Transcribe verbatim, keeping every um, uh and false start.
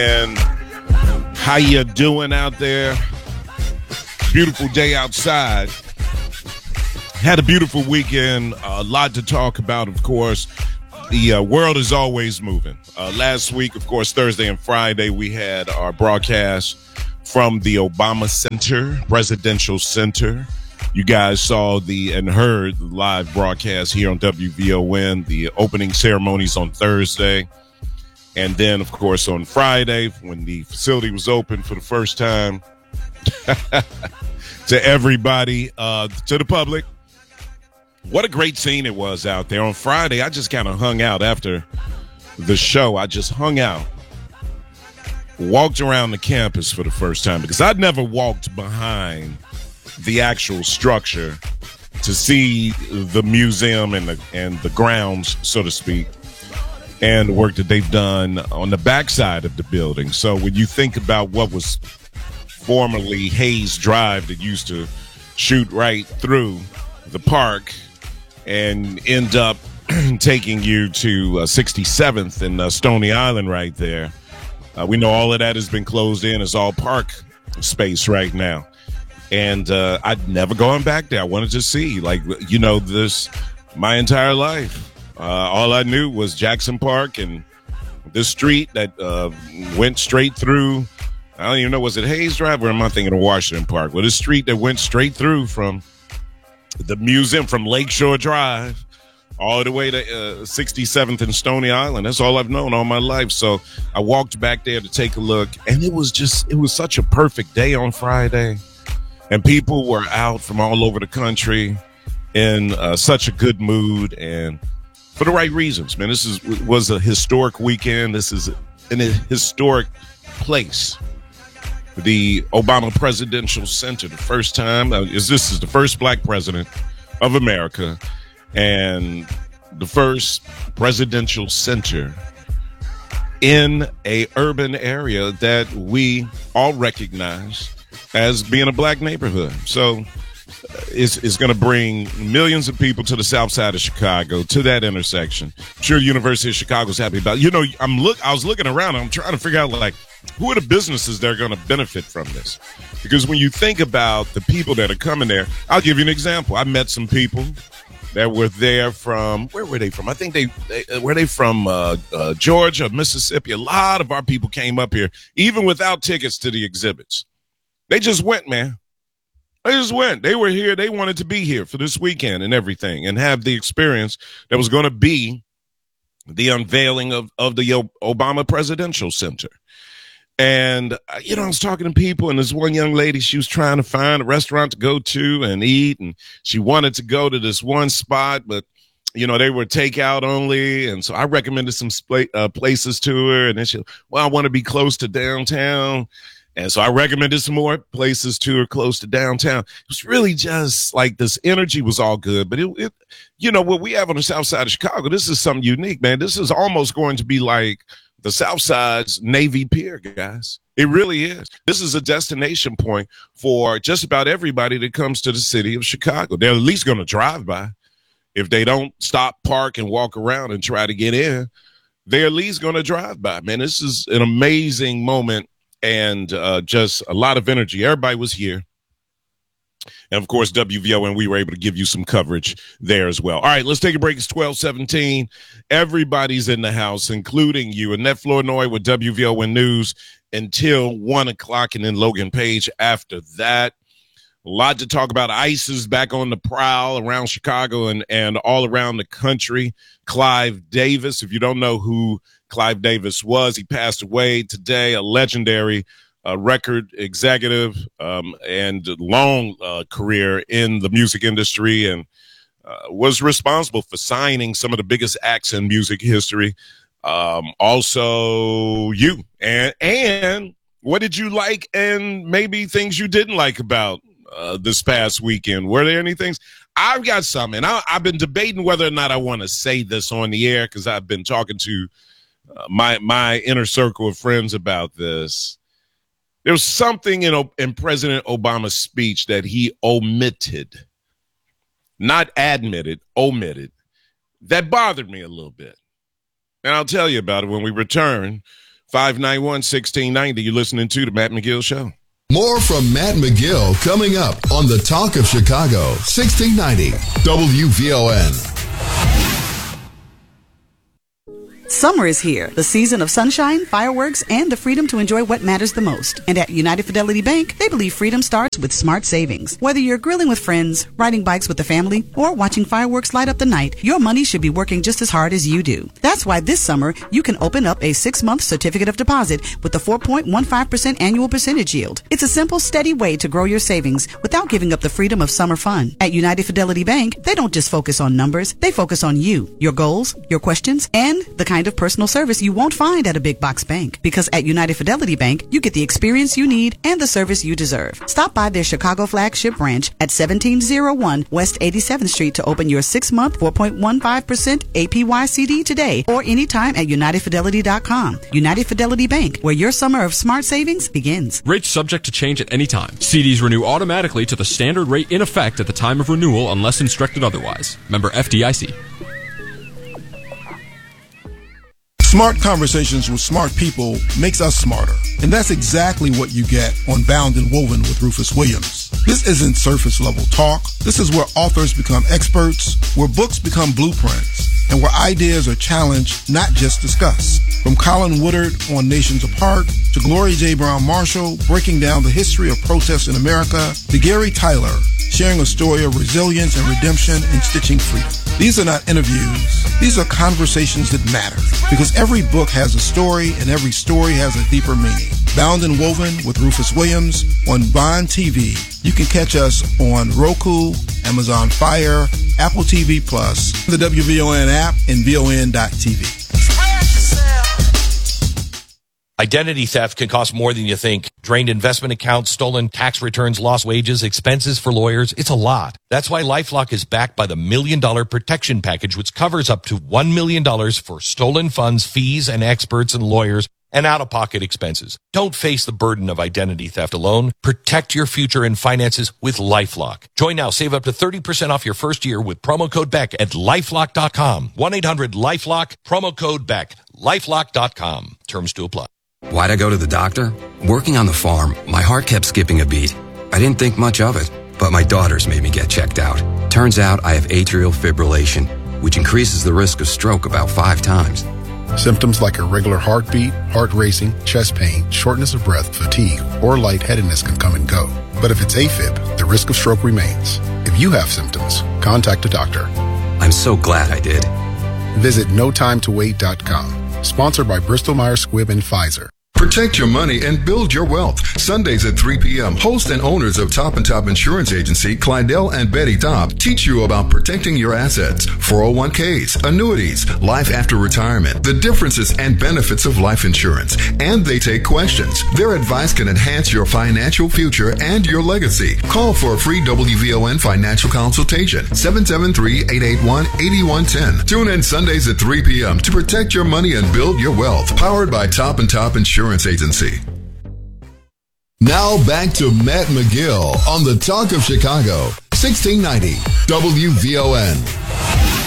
and how you doing out there? Beautiful day outside. Had a beautiful weekend. A lot to talk about, of course. The uh, world is always moving. Uh, last week, of course, Thursday and Friday, we had our broadcast from the Obama Center, Presidential Center. You guys saw the and heard the live broadcast here on W V O N, the opening ceremonies on Thursday. And then, of course, on Friday, when the facility was open for the first time to everybody, uh, to the public. What a great scene it was out there. On Friday, I just kind of hung out after the show. I just hung out, walked around the campus for the first time because I'd never walked behind the actual structure to see the museum and the, and the grounds, so to speak, and the work that they've done on the backside of the building. So when you think about what was formerly Hayes Drive that used to shoot right through the park and end up taking you to uh, sixty-seventh and uh, Stony Island right there, uh, we know all of that has been closed in. It's all park space right now. And uh, I'd never gone back there. I wanted to see, like, you know, this my entire life. Uh, all I knew was Jackson Park and this street that uh, went straight through. I don't even know, was it Hayes Drive or am I thinking of Washington Park? Well, this street that went straight through from the museum, from Lakeshore Drive all the way to uh, sixty-seventh and Stony Island. That's all I've known all my life. So I walked back there to take a look, and it was just, it was such a perfect day on Friday. And people were out from all over the country in uh, such a good mood and for the right reasons, man. This is was a historic weekend. This is an historic place. The Obama Presidential Center, the first time, uh, is this is the first black president of America and the first presidential center in a urban area that we all recognize as being a black neighborhood. So it's, it's going to bring millions of people to the south side of Chicago, to that intersection. I'm sure University of Chicago's happy about it. You know, I'm look. I was looking around. I'm trying to figure out, like, who are the businesses that are going to benefit from this? Because when you think about the people that are coming there, I'll give you an example. I met some people that were there from, where were they from? I think they, they were they from uh, uh, Georgia, Mississippi. A lot of our people came up here, even without tickets to the exhibits. They just went, man. They just went. They were here. They wanted to be here for this weekend and everything and have the experience that was going to be the unveiling of, of the o- Obama Presidential Center. And, uh, you know, I was talking to people, and this one young lady, she was trying to find a restaurant to go to and eat, and she wanted to go to this one spot, but, you know, they were takeout only. And so I recommended some sp- uh, places to her, and then she, well, I want to be close to downtown. And so I recommended some more places to her close to downtown. It was really just like this energy was all good. But, it, it, you know, what we have on the south side of Chicago, this is something unique, man. This is almost going to be like the south side's Navy Pier, guys. It really is. This is a destination point for just about everybody that comes to the city of Chicago. They're at least going to drive by. If they don't stop, park, and walk around and try to get in, they're at least going to drive by. Man, this is an amazing moment. And uh, just a lot of energy. Everybody was here. And, of course, W V O N, we were able to give you some coverage there as well. All right, let's take a break. It's twelve seventeen. Everybody's in the house, including you. Annette Flournoy with W V O N News until one o'clock, and then Logan Page after that. A lot to talk about. ICE is back on the prowl around Chicago and, and all around the country. Clive Davis, if you don't know who Clive Davis was, he passed away today, a legendary uh, record executive um, and long uh, career in the music industry, and uh, was responsible for signing some of the biggest acts in music history. Um, also, you. And, and what did you like and maybe things you didn't like about uh, this past weekend? Were there any things? I've got some, and I, I've been debating whether or not I want to say this on the air because I've been talking to uh, my my inner circle of friends about this. There was something in, in President Obama's speech that he omitted, not admitted, omitted, that bothered me a little bit. And I'll tell you about it when we return five nine one, one six nine zero. You're listening to The Matt McGill Show. More from Matt McGill coming up on the Talk of Chicago, sixteen ninety W V O N. Summer is here, the season of sunshine, fireworks, and the freedom to enjoy what matters the most. And at United Fidelity Bank, they believe freedom starts with smart savings. Whether you're grilling with friends, riding bikes with the family, or watching fireworks light up the night, your money should be working just as hard as you do. That's why this summer, you can open up a six-month certificate of deposit with a four point one five percent annual percentage yield. It's a simple, steady way to grow your savings without giving up the freedom of summer fun. At United Fidelity Bank, they don't just focus on numbers, they focus on you, your goals, your questions, and the kind of personal service you won't find at a big box bank. Because at United Fidelity Bank, you get the experience you need and the service you deserve. Stop by their Chicago flagship branch at seventeen oh one West eighty-seventh Street to open your six-month four point one five percent A P Y C D today or anytime at united fidelity dot com. United Fidelity Bank, where your summer of smart savings begins. Rates subject to change at any time. C Ds renew automatically to the standard rate in effect at the time of renewal unless instructed otherwise. Member F D I C. Smart conversations with smart people makes us smarter. And that's exactly what you get on Bound and Woven with Rufus Williams. This isn't surface level talk. This is where authors become experts, where books become blueprints, and where ideas are challenged, not just discussed. From Colin Woodard on Nations Apart, to Gloria J. Brown Marshall breaking down the history of protests in America, to Gary Tyler sharing a story of resilience and redemption and stitching freedom. These are not interviews. These are conversations that matter, because every book has a story and every story has a deeper meaning. Bound and Woven with Rufus Williams on Bond T V. You can catch us on Roku, Amazon Fire, Apple T V Plus, the W V O N app, and V O N dot T V. Identity theft can cost more than you think. Drained investment accounts, stolen tax returns, lost wages, expenses for lawyers. It's a lot. That's why LifeLock is backed by the Million Dollar Protection Package, which covers up to one million dollars for stolen funds, fees, and experts and lawyers, and out-of-pocket expenses. Don't face the burden of identity theft alone. Protect your future and finances with LifeLock. Join now. Save up to thirty percent off your first year with promo code Beck at lifelock dot com. one eight hundred lifelock, promo code Beck. lifelock dot com. Terms to apply. Why'd I go to the doctor? Working on the farm, my heart kept skipping a beat. I didn't think much of it, but my daughters made me get checked out. Turns out I have atrial fibrillation, which increases the risk of stroke about five times. Symptoms like irregular heartbeat, heart racing, chest pain, shortness of breath, fatigue, or lightheadedness can come and go. But if it's AFib, the risk of stroke remains. If you have symptoms, contact a doctor. I'm so glad I did. Visit no time to wait dot com. Sponsored by Bristol Myers Squibb and Pfizer. Protect your money and build your wealth. Sundays at three p.m., hosts and owners of Top and Top Insurance Agency, Clydell and Betty Top, teach you about protecting your assets, four oh one k's, annuities, life after retirement, the differences and benefits of life insurance, and they take questions. Their advice can enhance your financial future and your legacy. Call for a free W V O N financial consultation, seven seven three, eight eight one, eight one one zero. Tune in Sundays at three p.m. to protect your money and build your wealth. Powered by Top and Top Insurance Agency. Now back to Matt McGill on the Talk of Chicago, sixteen ninety W V O N.